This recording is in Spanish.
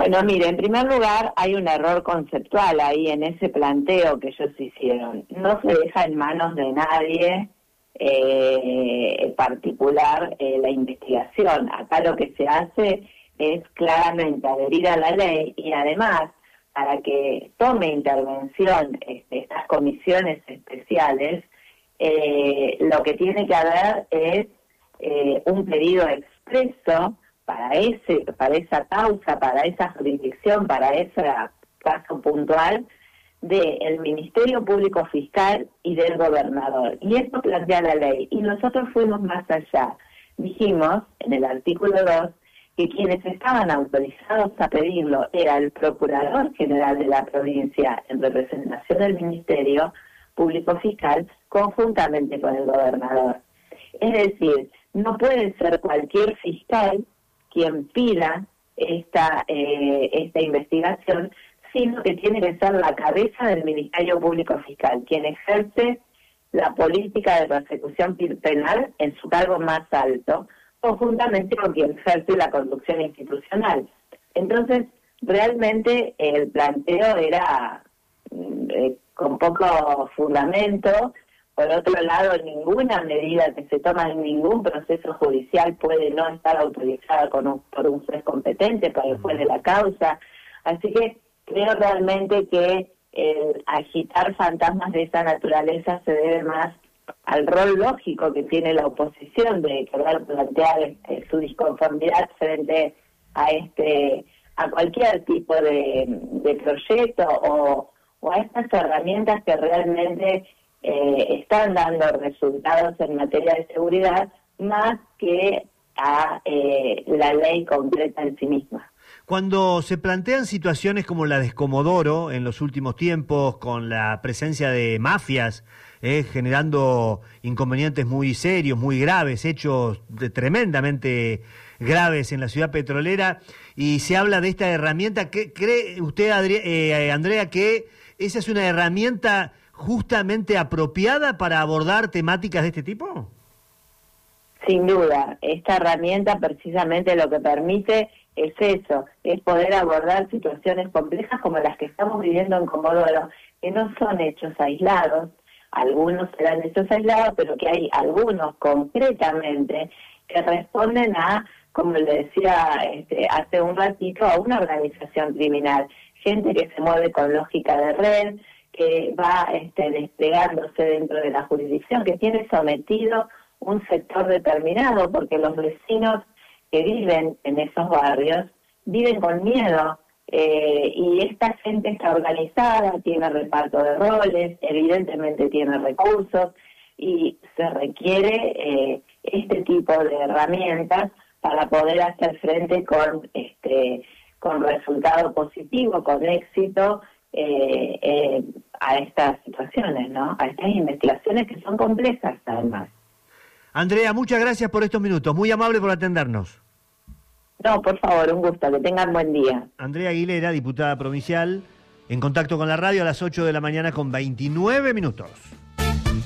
Bueno, mire, en primer lugar hay un error conceptual ahí en ese planteo que ellos hicieron. No se deja en manos de nadie en particular la investigación. Acá lo que se hace es claramente adherir a la ley y además para que tome intervención estas comisiones especiales, lo que tiene que haber es un pedido expreso para esa causa, para esa jurisdicción, para ese caso puntual del Ministerio Público Fiscal y del gobernador. Y esto plantea la ley. Y nosotros fuimos más allá. Dijimos en el artículo 2 que quienes estaban autorizados a pedirlo era el Procurador General de la provincia en representación del Ministerio Público Fiscal conjuntamente con el gobernador. Es decir, no puede ser cualquier fiscal quien pida esta investigación, sino que tiene que ser la cabeza del Ministerio Público Fiscal, quien ejerce la política de persecución penal en su cargo más alto, conjuntamente con quien ejerce la conducción institucional. Entonces, realmente el planteo era con poco fundamento. Por otro lado, ninguna medida que se toma en ningún proceso judicial puede no estar autorizada por un juez competente, por el juez de la causa. Así que creo realmente que el agitar fantasmas de esa naturaleza se debe más al rol lógico que tiene la oposición de querer plantear su disconformidad frente a cualquier tipo de proyecto o a estas herramientas que realmente están dando resultados en materia de seguridad más que a la ley concreta en sí misma. Cuando se plantean situaciones como la de Comodoro en los últimos tiempos, con la presencia de mafias generando inconvenientes muy serios, muy graves, hechos tremendamente graves en la ciudad petrolera, y se habla de esta herramienta, ¿cree usted, Andrea, que esa es una herramienta justamente apropiada para abordar temáticas de este tipo? Sin duda, esta herramienta precisamente lo que permite es eso, es poder abordar situaciones complejas como las que estamos viviendo en Comodoro, que no son hechos aislados, algunos serán hechos aislados, pero que hay algunos concretamente que responden a, como le decía hace un ratito, a una organización criminal, gente que se mueve con lógica de red, que va desplegándose dentro de la jurisdicción, que tiene sometido un sector determinado, porque los vecinos que viven en esos barrios viven con miedo, y esta gente está organizada, tiene reparto de roles, evidentemente tiene recursos, y se requiere este tipo de herramientas para poder hacer frente con resultado positivo, con éxito, a estas situaciones, ¿no? A estas investigaciones que son complejas, además. Andrea, muchas gracias por estos minutos, muy amable por atendernos. No, por favor, un gusto, que tengan buen día. Andrea Aguilera, diputada provincial, en contacto con la radio a las 8 de la mañana con 29 minutos.